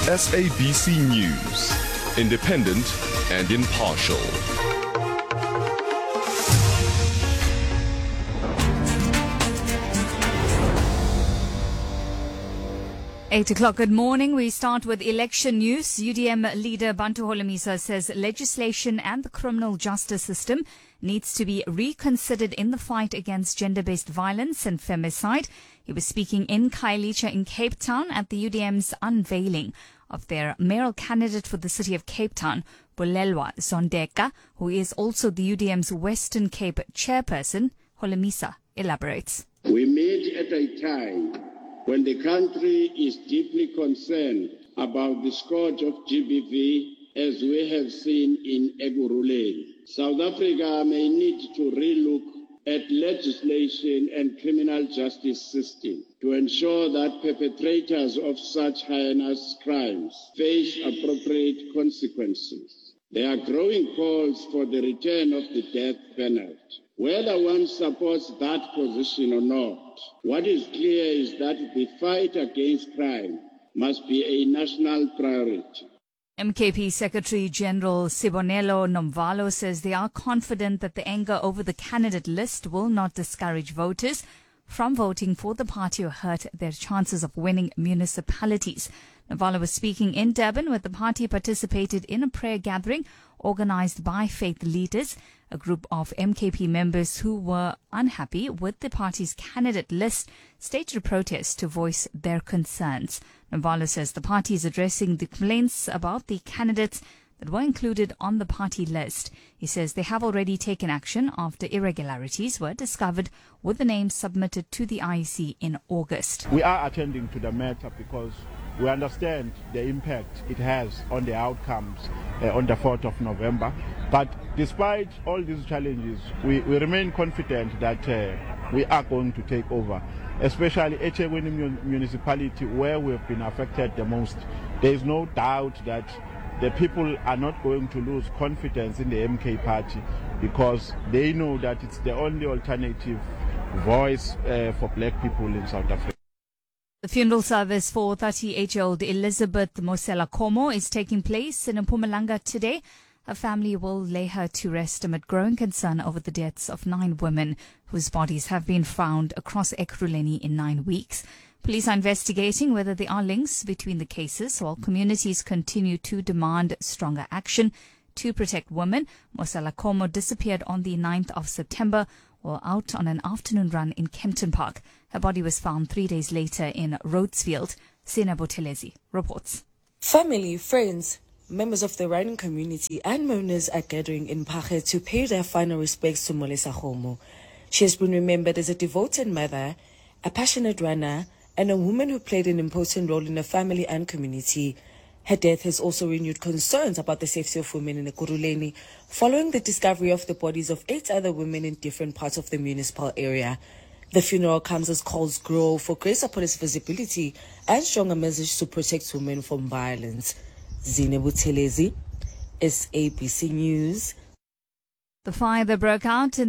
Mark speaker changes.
Speaker 1: SABC News, independent and impartial.
Speaker 2: $8 good morning. We start with election news. UDM leader Bantu Holomisa says legislation and the criminal justice system needs to be reconsidered in the fight against gender-based violence and femicide. He was speaking in Khayelitsha in Cape Town at the UDM's unveiling of their mayoral candidate for the city of Cape Town, Bulelwa Zondeka, who is also the UDM's Western Cape chairperson. Holomisa elaborates.
Speaker 3: We meet at a time when the country is deeply concerned about the scourge of GBV, as we have seen in Ekurhuleni. South Africa may need to relook at legislation and criminal justice system to ensure that perpetrators of such heinous crimes face appropriate consequences. There are growing calls for the return of the death penalty. Whether one supports that position or not, what is clear is that the fight against crime must be a national priority.
Speaker 2: MKP Secretary General Sibonelo Nomvalo says they are confident that the anger over the candidate list will not discourage voters from voting for the party or hurt their chances of winning municipalities. Nomvalo was speaking in Durban where the party participated in a prayer gathering organized by faith leaders. A group of MKP members who were unhappy with the party's candidate list staged a protest to voice their concerns. Nomvalo says the party is addressing the complaints about the candidates that were included on the party list. He says they have already taken action after irregularities were discovered with the names submitted to the IEC in August.
Speaker 4: We are attending to the matter because we understand the impact it has on the outcomes on the 4th of November. But despite all these challenges, we remain confident that we are going to take over, especially eThekwini municipality where we have been affected the most. There is no doubt that the people are not going to lose confidence in the MK party because they know that it's the only alternative voice for black people in South Africa.
Speaker 2: The funeral service for 38-year-old Elizabeth Mosela Khomo is taking place in Mpumalanga today. Her family will lay her to rest amid growing concern over the deaths of 9 women whose bodies have been found across Ekurhuleni in 9 weeks. Police are investigating whether there are links between the cases, while communities continue to demand stronger action to protect women. Mosela Khomo disappeared on the 9th of September while out on an afternoon run in Kempton Park. Her body was found 3 days later in Rhodesfield. Sina Bothelezi reports.
Speaker 5: Family, friends, members of the riding community and mourners are gathering in Page to pay their final respects to Mosela Khomo. She has been remembered as a devoted mother, a passionate runner, and a woman who played an important role in the family and community. Her death has also renewed concerns about the safety of women in Ekurhuleni following the discovery of the bodies of 8 other women in different parts of the municipal area. The funeral comes as calls grow for greater police visibility and stronger message to protect women from violence. Zine Buthelezi, SABC News.
Speaker 2: The fire that broke out in